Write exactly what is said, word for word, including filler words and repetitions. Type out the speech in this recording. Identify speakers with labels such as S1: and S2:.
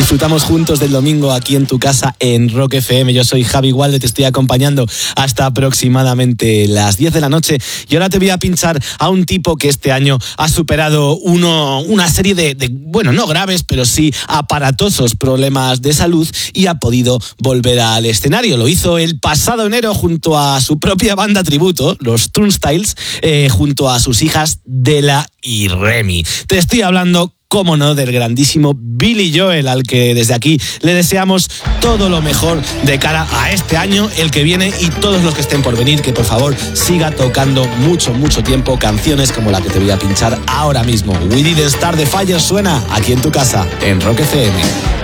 S1: disfrutamos juntos del domingo aquí en tu casa en Rock F M. Yo soy Javi Walde, te estoy acompañando hasta aproximadamente las diez de la noche y ahora te voy a pinchar a un tipo que este año ha superado uno, una serie de, de, bueno, no graves, pero sí aparatosos problemas de salud y ha podido volver al escenario. Lo hizo el pasado enero junto a su propia banda tributo, los Turnstiles, eh, junto a sus hijas Della y Remy. Te estoy hablando, cómo no, del grandísimo Billy Joel, al que desde aquí le deseamos todo lo mejor de cara a este año, el que viene y todos los que estén por venir, que por favor siga tocando mucho, mucho tiempo canciones como la que te voy a pinchar ahora mismo. We Didn't Start the Fire suena aquí en tu casa, en Rock F M.